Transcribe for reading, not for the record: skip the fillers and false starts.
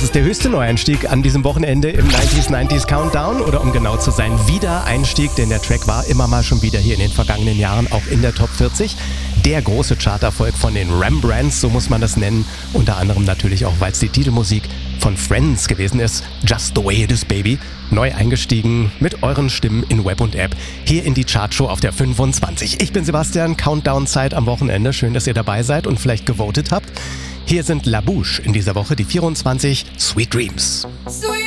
ist der höchste Neueinstieg an diesem Wochenende im 90s Countdown oder um genau zu sein, Wiedereinstieg, denn der Track war immer mal schon wieder hier in den vergangenen Jahren auch in der Top 40. Der große Charterfolg von den Rembrandts, so muss man das nennen, unter anderem natürlich auch, weil es die Titelmusik von Friends gewesen ist, Just the Way It Is Baby, neu eingestiegen mit euren Stimmen in Web und App, hier in die Chartshow auf der 25. Ich bin Sebastian, Countdown-Zeit am Wochenende, schön, dass ihr dabei seid und vielleicht gewotet habt. Hier sind La Bouche in dieser Woche, die 24, Sweet Dreams. Sweet